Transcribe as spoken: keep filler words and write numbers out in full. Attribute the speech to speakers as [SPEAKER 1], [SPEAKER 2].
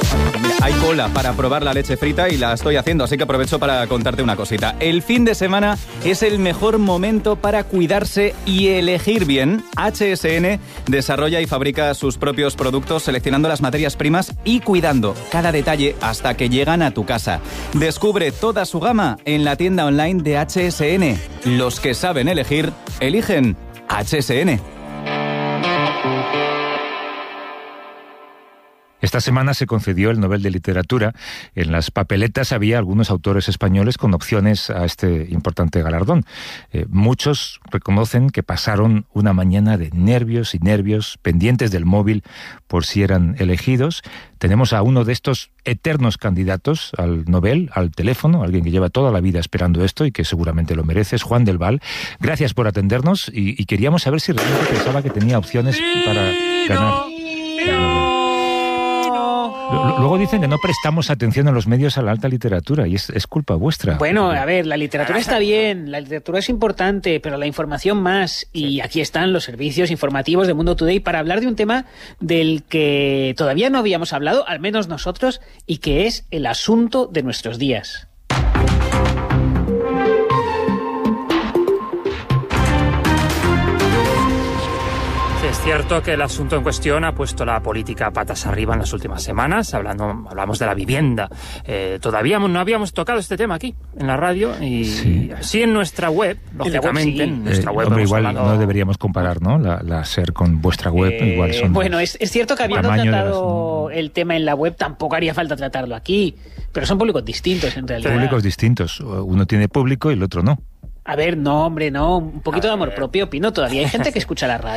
[SPEAKER 1] Mira, hay cola para probar la leche frita y la estoy haciendo, así que aprovecho para contarte una cosita. El fin de semana es el mejor momento para cuidarse y elegir bien. H S N desarrolla y fabrica sus propios productos seleccionando las materias primas y cuidando cada detalle hasta que llegan a tu casa. Descubre toda su gama en la tienda online de H S N. Los que saben elegir, eligen H S N.
[SPEAKER 2] Esta semana se concedió el Nobel de Literatura. En las papeletas había algunos autores españoles con opciones a este importante galardón. Eh, muchos reconocen que pasaron una mañana de nervios y nervios, pendientes del móvil por si eran elegidos. Tenemos a uno de estos eternos candidatos al Nobel, al teléfono, alguien que lleva toda la vida esperando esto y que seguramente lo merece, es Juan del Val. Gracias por atendernos y, y queríamos saber si realmente pensaba que tenía opciones para ganar. Luego dicen que no prestamos atención a los medios a la alta literatura y es, es culpa vuestra.
[SPEAKER 3] Bueno, a ver, la literatura está bien, la literatura es importante, pero la información más. Y aquí están los servicios informativos de Mundo Today para hablar de un tema del que todavía no habíamos hablado, al menos nosotros, y que es el asunto de nuestros días.
[SPEAKER 4] Es cierto que el asunto en cuestión ha puesto la política patas arriba en las últimas semanas. Hablando, hablamos de la vivienda. Eh, todavía no habíamos tocado este tema aquí, en la radio, y sí, sí en nuestra web, lógicamente. En, web, sí. en nuestra
[SPEAKER 2] eh,
[SPEAKER 4] web
[SPEAKER 2] hombre, igual
[SPEAKER 4] hablado...
[SPEAKER 2] no deberíamos comparar, ¿no? La, la SER con vuestra web, eh, igual son...
[SPEAKER 3] Bueno, es, es cierto que habiendo tratado las... el tema en la web, tampoco haría falta tratarlo aquí. Pero son públicos distintos, en realidad.
[SPEAKER 2] Públicos distintos. Uno tiene público y el otro no.
[SPEAKER 3] A ver, no, hombre, no. Un poquito de amor propio, Pino. Todavía hay gente que escucha la radio.